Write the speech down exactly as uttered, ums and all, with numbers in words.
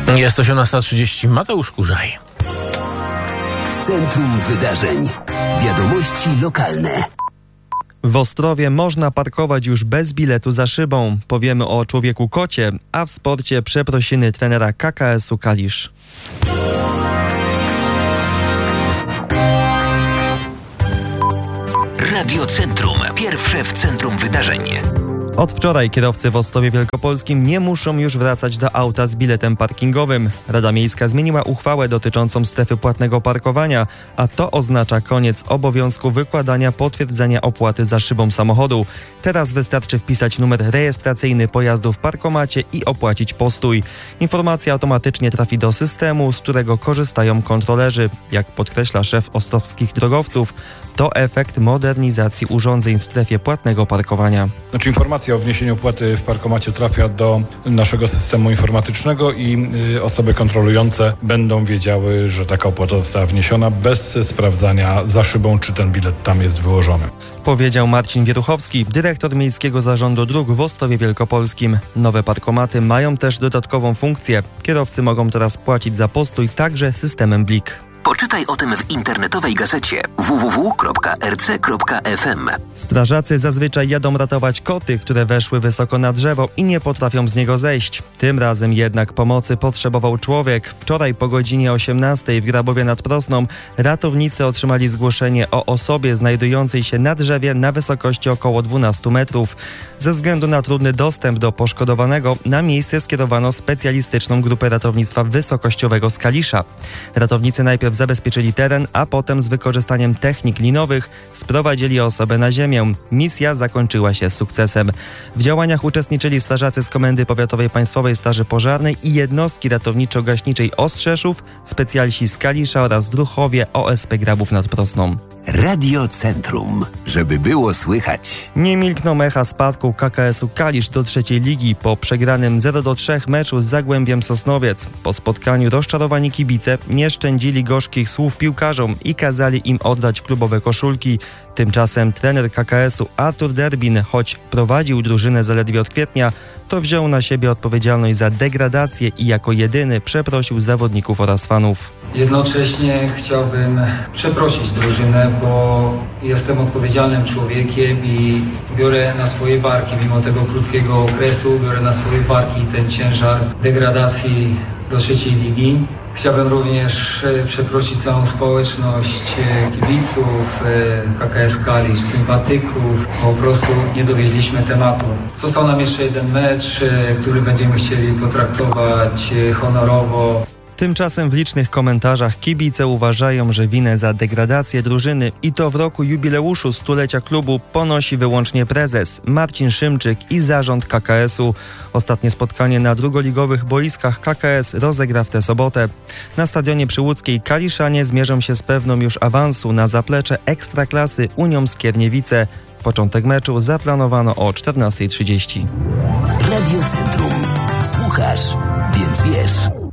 Jest osiemnasta trzydzieści. Mateusz Kurzaj. W centrum wydarzeń. Wiadomości lokalne. W Ostrowie można parkować już bez biletu za szybą. Powiemy o człowieku kocie, a w sporcie przeprosiny trenera K K S-u Kalisz. Radio Centrum. Pierwsze w centrum wydarzeń. Od wczoraj kierowcy w Ostrowie Wielkopolskim nie muszą już wracać do auta z biletem parkingowym. Rada Miejska zmieniła uchwałę dotyczącą strefy płatnego parkowania, a to oznacza koniec obowiązku wykładania potwierdzenia opłaty za szybą samochodu. Teraz wystarczy wpisać numer rejestracyjny pojazdu w parkomacie i opłacić postój. Informacja automatycznie trafi do systemu, z którego korzystają kontrolerzy. Jak podkreśla szef ostrowskich drogowców, to efekt modernizacji urządzeń w strefie płatnego parkowania. Znaczy informacja o wniesieniu opłaty w parkomacie trafia do naszego systemu informatycznego i y, osoby kontrolujące będą wiedziały, że taka opłata została wniesiona bez sprawdzania za szybą, czy ten bilet tam jest wyłożony. Powiedział Marcin Wieruchowski, dyrektor Miejskiego Zarządu Dróg w Ostrowie Wielkopolskim. Nowe parkomaty mają też dodatkową funkcję. Kierowcy mogą teraz płacić za postój także systemem Blik. Poczytaj o tym w internetowej gazecie w w w kropka r c kropka f m. Strażacy zazwyczaj jadą ratować koty, które weszły wysoko na drzewo i nie potrafią z niego zejść. Tym razem jednak pomocy potrzebował człowiek. Wczoraj po godzinie osiemnastej w Grabowie nad Prosną ratownicy otrzymali zgłoszenie o osobie znajdującej się na drzewie na wysokości około dwunastu metrów. Ze względu na trudny dostęp do poszkodowanego na miejsce skierowano specjalistyczną grupę ratownictwa wysokościowego z Kalisza. Ratownicy najpierw zabezpieczyli teren, a potem z wykorzystaniem technik linowych sprowadzili osobę na ziemię. Misja zakończyła się sukcesem. W działaniach uczestniczyli strażacy z Komendy Powiatowej Państwowej Straży Pożarnej i jednostki ratowniczo-gaśniczej Ostrzeszów, specjaliści z Kalisza oraz druhowie O S P Grabów nad Prosną. Radio Centrum, żeby było słychać. Nie milkną echa spadku K K S-u Kalisz do trzeciej ligi po przegranym zero do trzech meczu z Zagłębiem Sosnowiec. Po spotkaniu rozczarowani kibice nie szczędzili gorzkich słów piłkarzom i kazali im oddać klubowe koszulki. Tymczasem trener K K S-u Artur Derbin, choć prowadził drużynę zaledwie od kwietnia, to wziął na siebie odpowiedzialność za degradację i jako jedyny przeprosił zawodników oraz fanów. Jednocześnie chciałbym przeprosić drużynę, bo jestem odpowiedzialnym człowiekiem i biorę na swoje barki, mimo tego krótkiego okresu, biorę na swoje barki ten ciężar degradacji do trzeciej ligi. Chciałbym również przeprosić całą społeczność kibiców, K K S Kalisz, sympatyków. Po prostu nie dowieźliśmy tematu. Został nam jeszcze jeden mecz, który będziemy chcieli potraktować honorowo. Tymczasem w licznych komentarzach kibice uważają, że winę za degradację drużyny i to w roku jubileuszu stulecia klubu ponosi wyłącznie prezes Marcin Szymczyk i zarząd K K S-u. Ostatnie spotkanie na drugoligowych boiskach K K S rozegra w tę sobotę. Na stadionie przy Łódzkiej Kaliszanie zmierzą się z pewną już awansu na zaplecze Ekstraklasy Unią Skierniewice. Początek meczu zaplanowano o czternasta trzydzieści. Radio Centrum. Słuchasz, więc wiesz.